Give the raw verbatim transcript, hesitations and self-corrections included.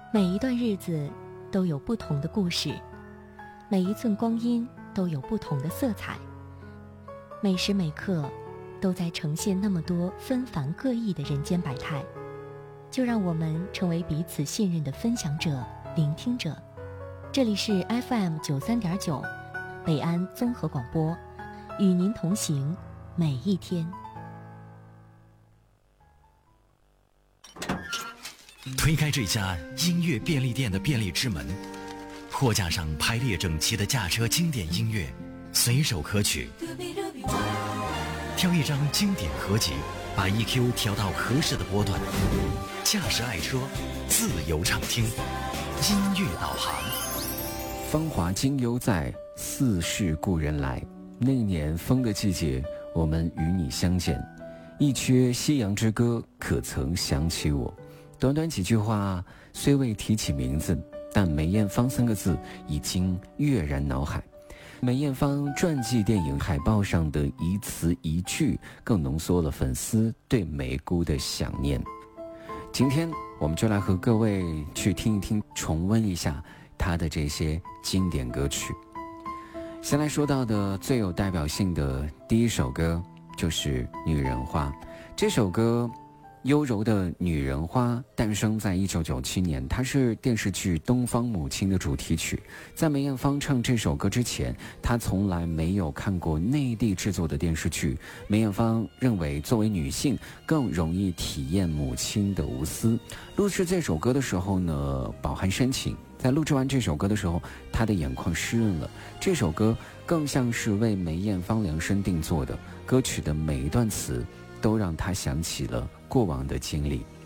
每一段日子都有不同的故事，每一寸光阴都有不同的色彩，每时每刻都在呈现那么多纷繁各异的人间百态。就让我们成为彼此信任的分享者、聆听者。这里是 F M 九三点九，北安综合广播，与您同行每一天。 推开这家音乐便利店的便利之门，货架上排列整齐的驾车经典音乐，随手可取。挑一张经典合集，把 E Q 调到合适的波段，驾驶爱车，自由畅听，音乐导航。 芳华今犹在，似是故人来。那年风的季节，我们与你相见。一阙夕阳之歌，可曾想起我？短短几句话，虽未提起名字，但梅艳芳三个字已经跃然脑海。梅艳芳传记电影海报上的一词一句，更浓缩了粉丝对梅姑的想念。今天我们就来和各位去听一听，重温一下她的这些经典歌曲。先来说到的最有代表性的第一首歌就是《女人花》。这首歌优柔的女人花诞生在一九九七年，它是电视剧《东方母亲》的主题曲。在梅艳芳唱这首歌之前，她从来没有看过内地制作的电视剧。梅艳芳认为作为女性更容易体验母亲的无私。录制这首歌的时候呢，饱含深情。在录制完这首歌的时候，她的眼眶湿润了。这首歌更像是为梅艳芳量身定做的，歌曲的每一段词都让她想起了过往的经历。